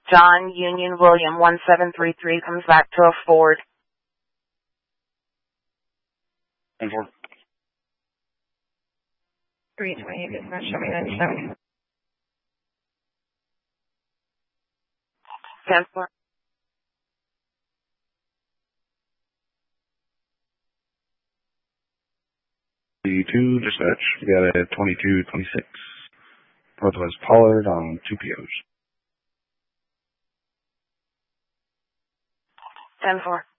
John Union William 1733 comes back to a Ford. 10-4. 328 is not showing 97. 10-4. D2 dispatch. We got a 2226. Northwest Pollard on 2 POs. 10-4.